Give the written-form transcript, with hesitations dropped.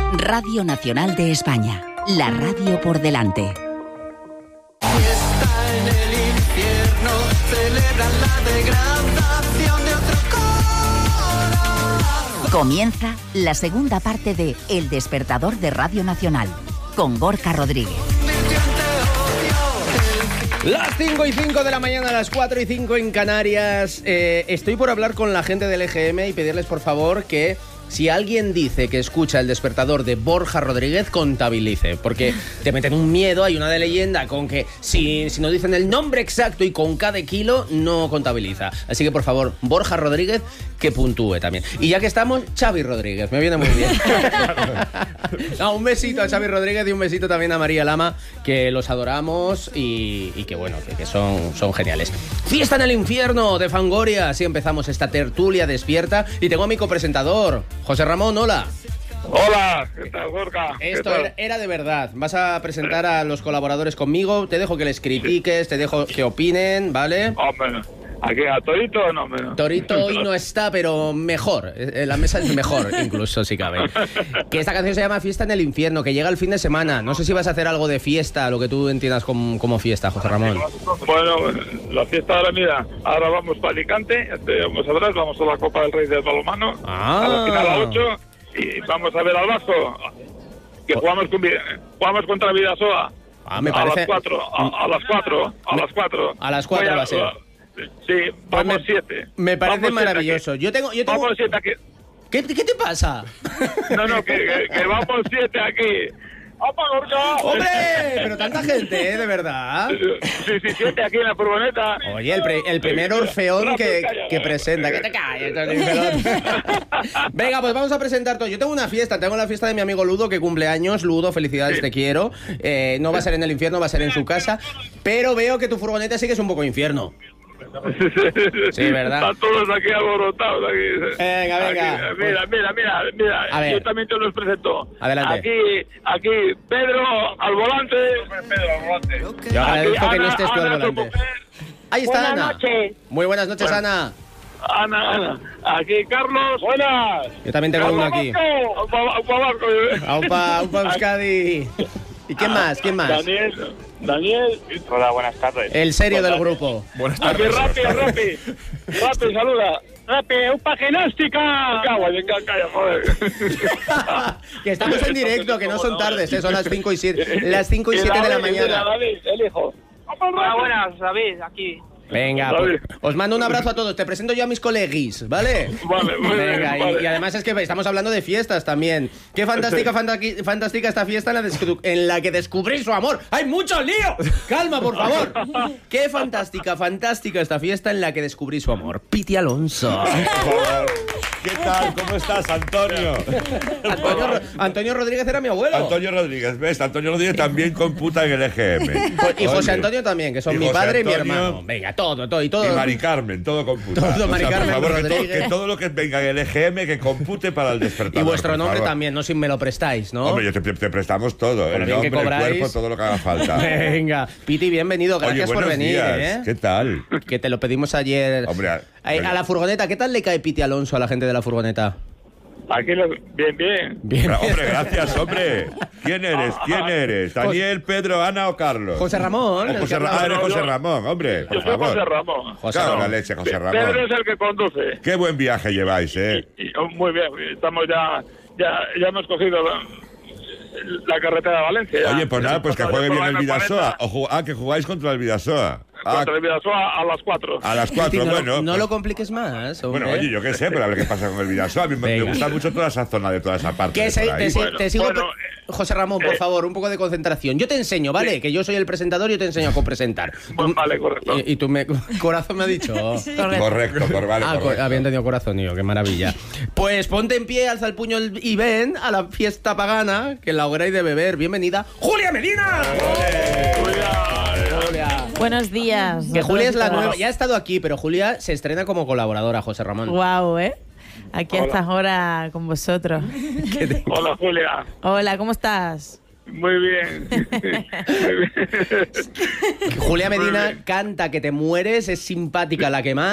Radio Nacional de España. La radio por delante. Fiesta en el infierno, celebran la degradación de otro corazón. Comienza la segunda parte de El Despertador de Radio Nacional, con Gorka Rodríguez. Las 5:05 de la mañana, las 4:05 en Canarias. Estoy por hablar con la gente del EGM y pedirles, por favor, que si alguien dice que escucha El Despertador de Borja Rodríguez, contabilice. Porque te meten un miedo, hay una de leyenda con que si no dicen el nombre exacto y con cada kilo, no contabiliza. Así que, por favor, Borja Rodríguez, que puntúe también. Y ya que estamos, Xavi Rodríguez, me viene muy bien. No, un besito a Xavi Rodríguez y un besito también a María Lama, que los adoramos y que bueno, que son geniales. Fiesta en el infierno de Fangoria, así empezamos esta tertulia despierta. Y tengo a mi copresentador, José Ramón, hola. Hola, ¿qué tal, Gorka? Esto era de verdad. Vas a presentar a los colaboradores conmigo, te dejo que les critiques, te dejo que opinen, ¿vale? Hombre, aquí a Torito no, hombre. Torito hoy no está, pero mejor. La mesa es mejor, incluso, si cabe. Que esta canción se llama Fiesta en el infierno, que llega el fin de semana. No sé si vas a hacer algo de fiesta, lo que tú entiendas como fiesta, José Ramón. Bueno, la fiesta ahora, mira, ahora vamos para Alicante, vamos a ver, vamos a la Copa del Rey del Balonmano, a la final a 8, y vamos a ver al Vasco, que jugamos contra Vidasoa. Me parece... A las 4. A las 4 va a ser. Sí, vamos 7. Me parece maravilloso. Yo tengo... Vamos 7 aquí. ¿Qué te pasa? No, que vamos 7 aquí. ¡Hombre! Pero tanta gente, de verdad. Sí, 7 aquí en la furgoneta. Oye, el primer orfeón que presenta. ¡Que te calles! Venga, pues vamos a presentar todo. Yo tengo una fiesta, tengo la fiesta de mi amigo Ludo, que cumple años. Ludo, felicidades, te quiero. No va a ser en el infierno, va a ser en su casa. Pero veo que tu furgoneta sí que es un poco infierno. Sí, ¿verdad? Están todos aquí alborotados. Venga. Mira. A ver. Yo también te los presento. Adelante. Aquí Pedro al volante. Yo agradezco que no estés tú al Ana, volante. Ahí está Buenas Ana. noches. Muy buenas noches, Ana. Ana. Aquí Carlos. Buenas. Yo también tengo uno aquí. Aupa, Euskadi. ¿Y quién más? Daniel. Hola, buenas tardes. El serio del grupo. Buenas Aquí Rapi, saluda. Rapi, ¡upa genóstica! Calla, joder. Que estamos en directo, que no son tardes, son las 5 y 7. Las 5 y 7 de la mañana. David, el hijo. Hola, buenas, David, aquí. Venga, pues, os mando un abrazo a todos. Te presento yo a mis coleguis, ¿vale? Vale, muy Venga, bien, vale. y además es que estamos hablando de fiestas también. Qué fantástica esta fiesta en la que descubrí su amor. ¡Hay mucho lío! ¡Calma, por favor! Qué fantástica esta fiesta en la que descubrí su amor. Piti Alonso. ¿Qué tal? ¿Cómo estás, Antonio? Antonio Rodríguez era mi abuelo. Antonio Rodríguez, ¿ves? Antonio Rodríguez también computa en el EGM. Y José Antonio también, que son mi padre y mi hermano. Venga, todo. Y Mari Carmen, todo computa. Todo, Mari Carmen, por favor, Rodríguez. que todo lo que venga en el EGM que compute para el despertador. Y vuestro nombre favor. también, no si me lo prestáis, ¿no? Hombre, te prestamos todo. Con El lo bien que nombre, el cobráis. cuerpo, todo lo que haga falta. Venga, Piti, bienvenido, gracias Oye, por buenos venir, días. ¿Qué tal? Que te lo pedimos ayer. Hombre, A la furgoneta, ¿qué tal le cae Piti Alonso a la gente de la furgoneta? Aquí bien. Bien. Hombre, gracias, hombre. ¿Quién eres? ¿Daniel, Pedro, Ana o Carlos? José Ramón. Eres José Ramón, hombre, Yo por soy favor. José Ramón. Cago en la leche, José Ramón. Pedro es el que conduce. Qué buen viaje lleváis, Muy bien, estamos ya hemos cogido la carretera de Valencia. Oye, pues nada, pues que juegue bien el Vidasoa. Que jugáis contra el Vidasoa. Contra el Vidasoa a las 4. A las 4, Piti, bueno. no lo compliques más, hombre. Bueno, oye, yo qué sé, pero a ver qué pasa con el Vidasoa. A mí me gusta mucho toda esa zona de toda esa parte. Que te sigo. Bueno, José Ramón, por favor, un poco de concentración. Yo te enseño, ¿vale? Sí. Que yo soy el presentador y yo te enseño a copresentar. Vale, correcto. Y tú corazón me ha dicho. Correcto, vale. Correcto. Había entendido corazonillo, qué maravilla. Pues ponte en pie, alza el puño y ven a la fiesta pagana, que en la hoguera hay de beber. Bienvenida, Julia Medina. Julia. Buenos días. Que Julia es la nueva. Ya ha estado aquí, pero Julia se estrena como colaboradora, José Ramón. Guau, Aquí a estas horas con vosotros. Hola, Julia. Hola, ¿cómo estás? Muy bien. Julia Medina canta que te mueres, es simpática la que más.